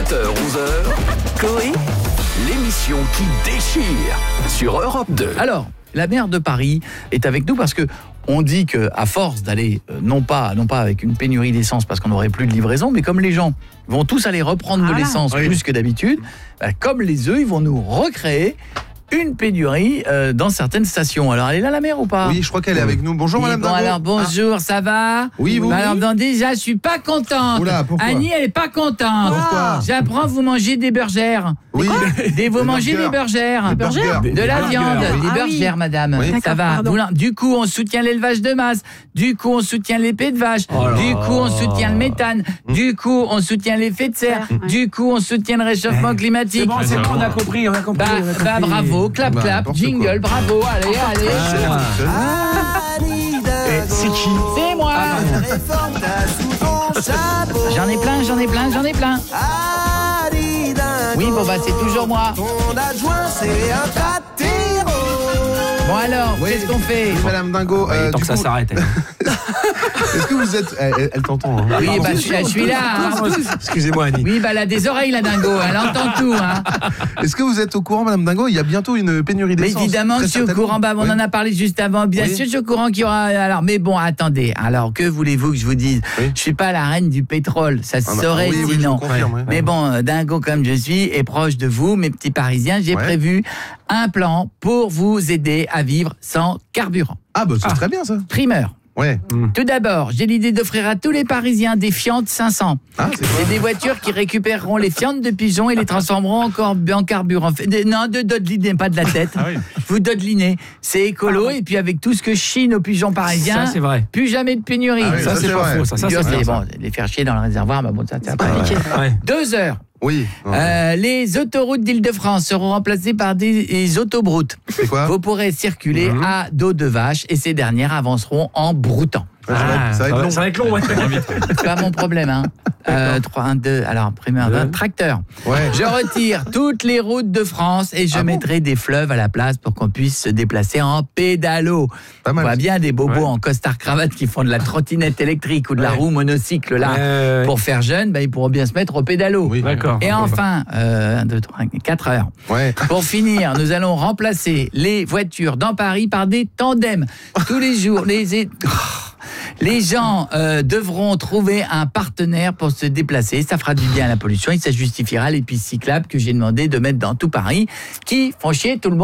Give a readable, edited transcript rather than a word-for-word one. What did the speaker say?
7h-11h, Coé, l'émission qui déchire sur Europe 2. Alors, la maire de Paris est avec nous parce que on dit qu'à force d'aller, non pas avec une pénurie d'essence parce qu'on n'aurait plus de livraison, mais comme les gens vont tous aller reprendre de l'essence plus que d'habitude, comme les œufs, ils vont nous recréer une pénurie dans certaines stations. Alors, elle est là, la mère, ou pas? Oui, je crois qu'elle est avec nous. Bonjour, Madame Dingo. Alors, bonjour, ça va? Oui, vous? Alors, déjà, je suis pas contente. Oula, pourquoi? Annie, elle est pas contente. Pourquoi? J'apprends, vous mangez des burgères. Oui. Vous mangez des burgères. Des burgers. De la viande, oui. des burgères, madame. Oui. Ça va. Du coup, on soutient l'élevage de masse. Du coup, on soutient l'épée de vache. Du coup, on soutient le méthane. Du coup, on soutient l'effet de serre. Du coup, on soutient le réchauffement climatique. C'est bon, on a compris. Bravo, clap, jingle, bravo, allez. C'est qui? C'est moi. J'en ai plein. Oui, bon c'est toujours moi. Bon alors, qu'est-ce qu'on fait? Madame Dingo, Tant que ça s'arrête. est-ce que vous êtes... Elle t'entend, hein. Oui, je suis là. Hein. Excusez-moi, Annie. Oui, elle a des oreilles, la Dingo. Elle entend tout. Hein. Est-ce que vous êtes au courant, Madame Dingo? Il y a bientôt une pénurie d'essence. Mais évidemment que je suis au courant. On en a parlé juste avant. Bien sûr, je suis au courant qu'il y aura... Alors, mais bon, attendez. Alors, que voulez-vous que je vous dise? Je suis pas la reine du pétrole. Ça se saurait sinon. Mais bon, Dingo comme je suis est proche de vous, mes petits Parisiens. J'ai prévu un plan pour vous aider à vivre sans carburant. Ah bah c'est très bien ça. Primeur. Ouais. Tout d'abord, j'ai l'idée d'offrir à tous les Parisiens des Fiat 500. C'est des voitures qui récupéreront les fientes de pigeons et les transformeront encore en carburant. Non, de dodelinez, pas de la tête. Vous dodelinez. C'est écolo et puis avec tout ce que chine aux pigeons parisiens, ça c'est vrai. Plus jamais de pénurie. Ça c'est pas faux. Ça c'est bon, les faire chier dans le réservoir, mais bon, ça c'est pas compliqué. 2 heures. Oui. Les autoroutes d'Île-de-France seront remplacées par des autobroutes. C'est quoi? Vous pourrez circuler à dos de vache et ces dernières avanceront en broutant. Ça va être long. ouais. C'est pas mon problème, hein. 3, 1, 2, alors, primeur, tracteur. Ouais. Je retire toutes les routes de France et je mettrai des fleuves à la place pour qu'on puisse se déplacer en pédalo. On voit bien des bobos en costard-cravate qui font de la trottinette électrique ou de la roue monocycle, là, pour faire jeune, ils pourront bien se mettre au pédalo. Oui, d'accord. Et enfin, 1, 2, 3, 4 heures. Ouais. Pour finir, nous allons remplacer les voitures dans Paris par des tandems. Tous les jours, les gens devront trouver un partenaire pour se déplacer. Ça fera du bien à la pollution et ça justifiera les pistes cyclables que j'ai demandé de mettre dans tout Paris qui font chier tout le monde.